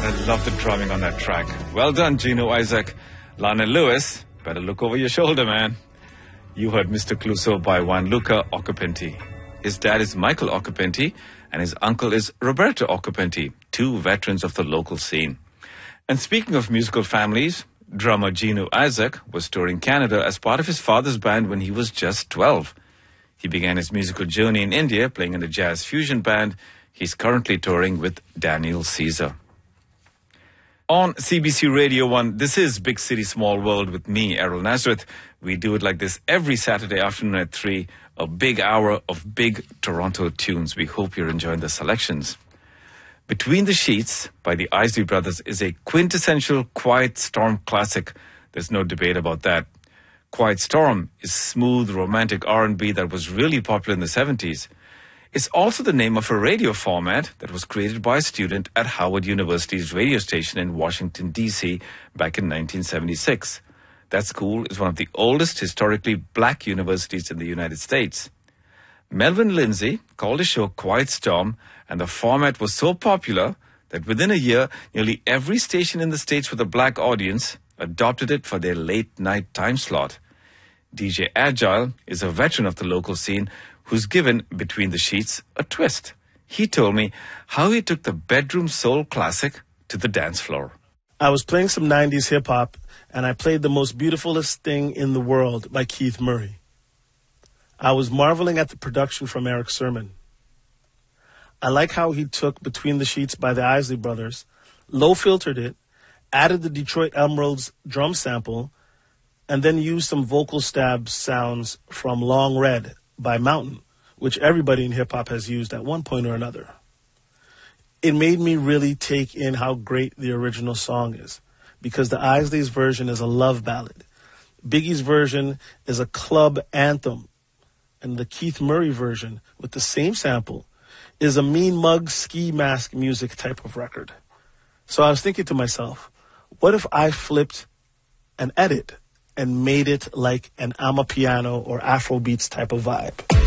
I love the drumming on that track. Well done, Gino Isaac. Lana Lewis, better look over your shoulder, man. You heard Mr. Clouseau by Gianluca Occhipinti. His dad is Michael Occhipinti, and his uncle is Roberto Occhipinti, two veterans of the local scene. And speaking of musical families, drummer Gino Isaac was touring Canada as part of his father's band when he was just 12. He began his musical journey in India playing in a jazz fusion band. He's currently touring with Daniel Caesar. On CBC Radio 1, this is Big City Small World with me, Errol Nazareth. We do it like this every Saturday afternoon at 3, a big hour of big Toronto tunes. We hope you're enjoying the selections. Between the Sheets by the Isley Brothers is a quintessential Quiet Storm classic. There's no debate about that. Quiet Storm is smooth, romantic R&B that was really popular in the 70s. It's also the name of a radio format that was created by a student at Howard University's radio station in Washington, D.C. back in 1976. That school is one of the oldest historically black universities in the United States. Melvin Lindsay called the show Quiet Storm, and the format was so popular that within a year, nearly every station in the States with a black audience adopted it for their late-night time slot. DJ Agile is a veteran of the local scene who's given Between the Sheets a twist. He told me how he took the bedroom soul classic to the dance floor. I was playing some 90s hip-hop, and I played The Most Beautifulest Thing in the World by Keith Murray. I was marveling at the production from Eric Sermon. I like how he took Between the Sheets by the Isley Brothers, low-filtered it, added the Detroit Emeralds drum sample, and then used some vocal stab sounds from Long Red by Mountain, which everybody in hip-hop has used at one point or another. It made me really take in how great the original song is, because the Isleys' version is a love ballad. Biggie's version is a club anthem, and the Keith Murray version, with the same sample, is a mean mug ski mask music type of record. So I was thinking to myself, what if I flipped an edit and made it like an Amapiano or Afrobeats type of vibe?